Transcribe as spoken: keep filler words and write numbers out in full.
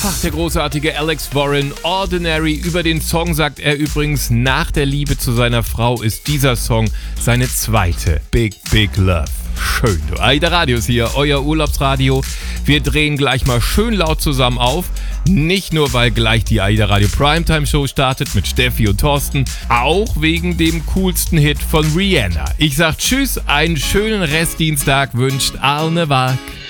Ach, der großartige Alex Warren, Ordinary. Über den Song sagt er übrigens, nach der Liebe zu seiner Frau ist dieser Song seine zweite Big, Big Love. Schön, du. AIDA Radio ist hier, euer Urlaubsradio. Wir drehen gleich mal schön laut zusammen auf. Nicht nur, weil gleich die AIDA Radio Primetime Show startet mit Steffi und Thorsten, auch wegen dem coolsten Hit von Rihanna. Ich sag Tschüss, einen schönen Restdienstag wünscht Arne Wag.